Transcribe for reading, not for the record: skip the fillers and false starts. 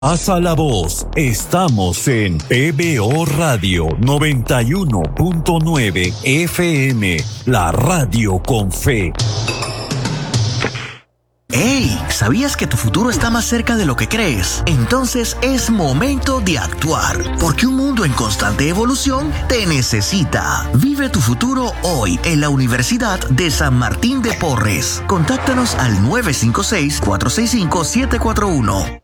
Pasa la voz, estamos en PBO Radio 91.9 FM, la radio con fe. ¡Hey! ¿Sabías que tu futuro está más cerca de lo que crees? Entonces es momento de actuar, porque un mundo en constante evolución te necesita. Vive tu futuro hoy en la Universidad de San Martín de Porres. Contáctanos al 956-465-741.